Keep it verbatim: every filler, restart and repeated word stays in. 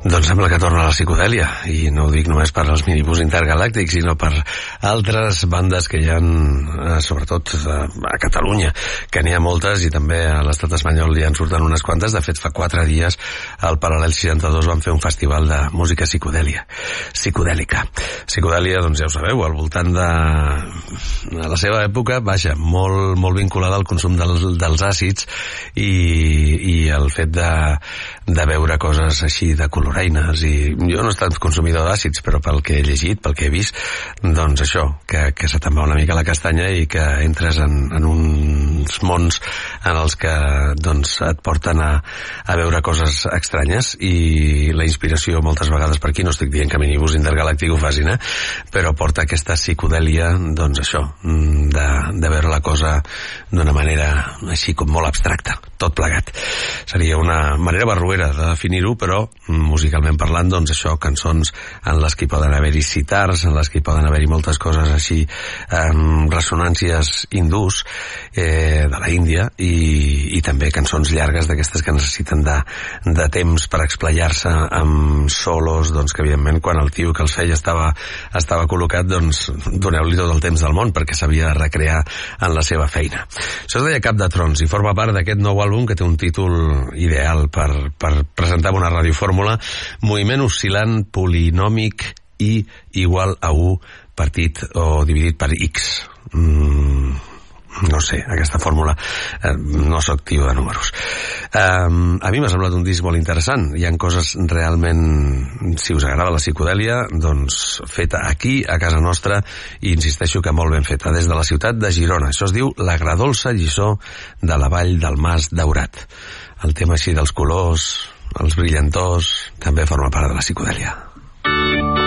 Doncs sembla que torna a la psicodèlia, i no ho dic només per als minibús intergalàctics, sinó per altres bandes que hi ha, sobretot a Catalunya, que n'hi ha moltes, i també a l'estat espanyol hi en surten unes quantes. De fet, fa quatre dies al Paral·lel seixanta-dos van fer un festival de música psicodèlia, psicodèlica. Psicodèlia, doncs ja ho sabeu, al voltant de a la seva època, vaja, molt, molt vinculada al consum dels, dels àcids i, i el fet de, de veure coses així de coloraines. I jo no he estat consumidor d'àcids, però pel que he llegit, pel que he vist, doncs això, que, que se te'n va una mica la castanya i que entres en, en uns mons en els que doncs, et porten a, a veure coses estranyes, i la inspiració moltes vegades per aquí, no estic dient que Minibús Intergalàctic ho facin, eh? Però porta aquesta psicodèlia, doncs això, de, de veure la cosa d'una manera així com molt abstracta, tot plegat. Seria una manera barruera de definir-ho, però musicalment parlant, doncs això, cançons en les que hi poden haver-hi citars, en les que hi poden haver-hi moltes coses així, amb ressonàncies hindús, eh, de la Índia, i, i també cançons llargues d'aquestes que necessiten de, de temps per explayar-se, amb solos, doncs que evidentment quan el tio que els feia estava, estava col·locat, doncs doneu-li tot el temps del món, perquè s'havia de recrear en la seva feina. Això es deia Cap de Trons, i forma part d'aquest nou àlbum que té un títol ideal per, per presentar una radiofórmula: Moviment oscil·lant polinòmic i igual a u partit o dividit per X. Mm, no sé, aquesta fórmula, eh, no soc tio de números. Eh, a mi m'ha semblat un disc molt interessant. Hi ha coses realment, si us agrada la psicodèlia, doncs feta aquí, a casa nostra, i insisteixo que molt ben feta, des de la ciutat de Girona. Això es diu L'agradolça lliçó de la vall del Mas Daurat. El tema així dels colors, els brillantors, també forma part de la psicodèlia.